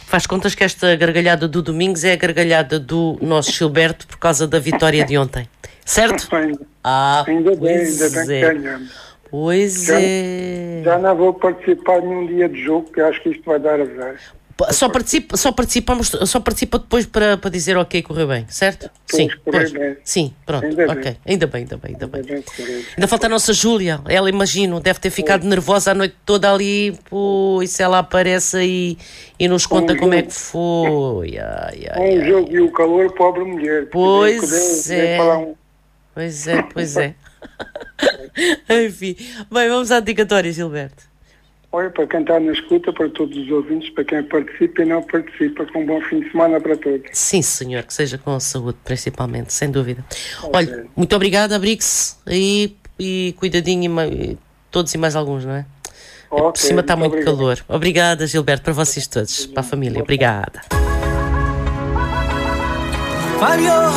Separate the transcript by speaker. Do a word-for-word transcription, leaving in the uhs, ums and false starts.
Speaker 1: Faz contas que esta gargalhada do Domingos é a gargalhada do nosso Gilberto por causa da vitória de ontem. Certo?
Speaker 2: Ainda,
Speaker 1: Ah,
Speaker 2: ainda bem,
Speaker 1: pois
Speaker 2: ainda bem que
Speaker 1: é.
Speaker 2: ganhamos.
Speaker 1: Pois
Speaker 2: Já,
Speaker 1: é.
Speaker 2: já não vou participar num dia de jogo, que acho que isto vai dar azar.
Speaker 1: Só, participa, só, participamos, só participa depois para, para dizer ok, correu bem, certo?
Speaker 2: Pois,
Speaker 1: Sim,
Speaker 2: correu
Speaker 1: pois.
Speaker 2: bem.
Speaker 1: Sim, pronto,
Speaker 2: Ainda
Speaker 1: ok.
Speaker 2: bem.
Speaker 1: Ainda bem, ainda bem, ainda bem.
Speaker 2: Ainda bem que correu bem.
Speaker 1: Ainda falta a nossa Júlia. Ela, imagino, deve ter ficado nervosa a noite toda ali. Pô, e se ela aparece aí e nos conta
Speaker 2: Um
Speaker 1: como é
Speaker 2: jogo.
Speaker 1: que foi. Ai, ai,
Speaker 2: Com
Speaker 1: ai.
Speaker 2: o jogo e o calor, pobre mulher.
Speaker 1: Pois
Speaker 2: Poder- poder
Speaker 1: é.
Speaker 2: falar um-
Speaker 1: Pois é, pois é. Enfim, bem, vamos à dedicatória, Gilberto.
Speaker 2: Olha, para quem está na escuta, para todos os ouvintes, para quem participa e não participa, com um bom fim de semana para todos.
Speaker 1: Sim, senhor, que seja com a saúde, principalmente, sem dúvida.
Speaker 2: Ok.
Speaker 1: Olha, muito obrigada, abrigue-se aí e cuidadinho, e ma- e todos e mais alguns, não é? Por
Speaker 2: Ok,
Speaker 1: cima está
Speaker 2: muito
Speaker 1: muito
Speaker 2: obrigado.
Speaker 1: calor. Obrigada, Gilberto, para vocês todos, para a família. Obrigada.
Speaker 3: Fabio